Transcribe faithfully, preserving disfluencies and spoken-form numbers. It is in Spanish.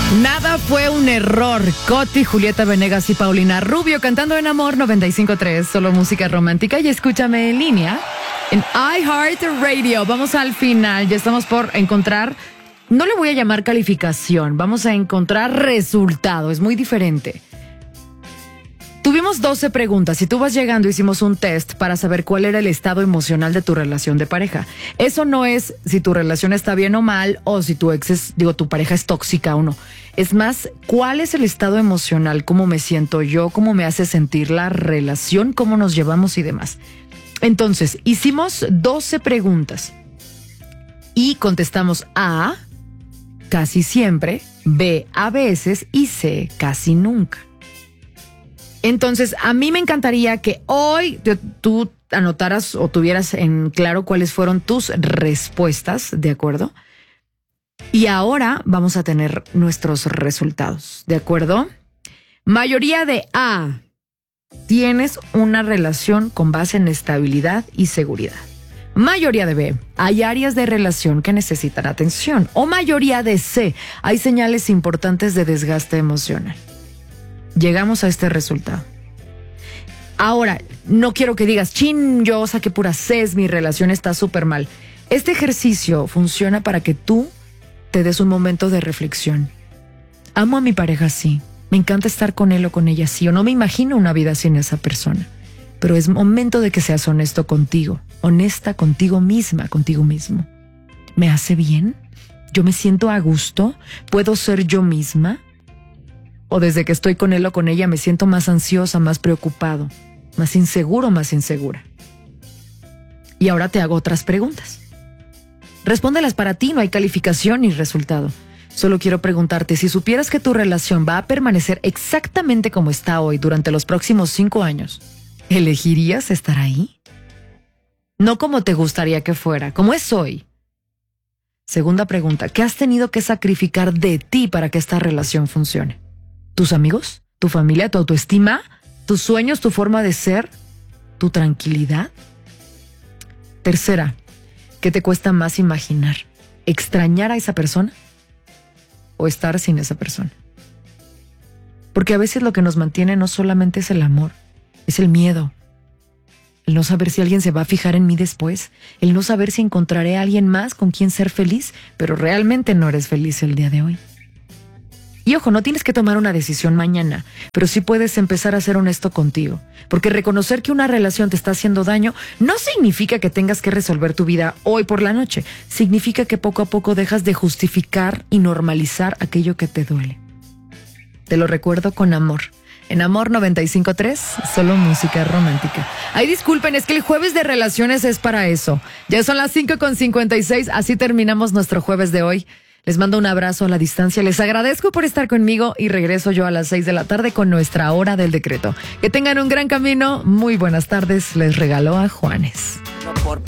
Nada fue un error. Coti, Julieta Venegas y Paulina Rubio cantando en Amor noventa y cinco punto tres, solo música romántica. Y escúchame en línea en iHeartRadio. Vamos al final, ya estamos por encontrar, no le voy a llamar calificación, vamos a encontrar resultado, es muy diferente. Tuvimos doce preguntas y tú vas llegando, hicimos un test para saber cuál era el estado emocional de tu relación de pareja. Eso no es si tu relación está bien o mal, o si tu ex es, digo, tu pareja es tóxica o no. Es más, ¿cuál es el estado emocional? ¿Cómo me siento yo? ¿Cómo me hace sentir la relación? ¿Cómo nos llevamos y demás? Entonces, hicimos doce preguntas y contestamos A, casi siempre, B, a veces y C, casi nunca. Entonces, a mí me encantaría que hoy tú anotaras o tuvieras en claro cuáles fueron tus respuestas, ¿de acuerdo? Y ahora vamos a tener nuestros resultados, ¿de acuerdo? Mayoría de A, tienes una relación con base en estabilidad y seguridad. Mayoría de B, hay áreas de relación que necesitan atención. O mayoría de C, hay señales importantes de desgaste emocional. Llegamos a este resultado. Ahora, no quiero que digas, chin, yo saqué pura C, mi relación está súper mal. Este ejercicio funciona para que tú te des un momento de reflexión. Amo a mi pareja así, me encanta estar con él o con ella así, o no me imagino una vida sin esa persona. Pero es momento de que seas honesto contigo, honesta contigo misma, contigo mismo. ¿Me hace bien? ¿Yo me siento a gusto? ¿Puedo ser yo misma? O desde que estoy con él o con ella me siento más ansiosa, más preocupado, más inseguro, más insegura. Y ahora te hago otras preguntas. Respóndelas para ti, no hay calificación ni resultado. Solo quiero preguntarte, si supieras que tu relación va a permanecer exactamente como está hoy durante los próximos cinco años, ¿elegirías estar ahí? No como te gustaría que fuera, como es hoy. Segunda pregunta, ¿qué has tenido que sacrificar de ti para que esta relación funcione? ¿Tus amigos? ¿Tu familia? ¿Tu autoestima? ¿Tus sueños? ¿Tu forma de ser? ¿Tu tranquilidad? Tercera, ¿qué te cuesta más imaginar? ¿Extrañar a esa persona? ¿O estar sin esa persona? Porque a veces lo que nos mantiene no solamente es el amor, es el miedo. El no saber si alguien se va a fijar en mí después. El no saber si encontraré a alguien más con quien ser feliz, pero realmente no eres feliz el día de hoy. Y ojo, no tienes que tomar una decisión mañana, pero sí puedes empezar a ser honesto contigo. Porque reconocer que una relación te está haciendo daño no significa que tengas que resolver tu vida hoy por la noche. Significa que poco a poco dejas de justificar y normalizar aquello que te duele. Te lo recuerdo con amor. En Amor noventa y cinco punto tres, solo música romántica. Ay, disculpen, es que el jueves de relaciones es para eso. Ya son las cinco con cincuenta y seis, así terminamos nuestro jueves de hoy. Les mando un abrazo a la distancia, les agradezco por estar conmigo y regreso yo a las seis de la tarde con nuestra hora del decreto. Que tengan un gran camino, muy buenas tardes, les regaló a Juanes.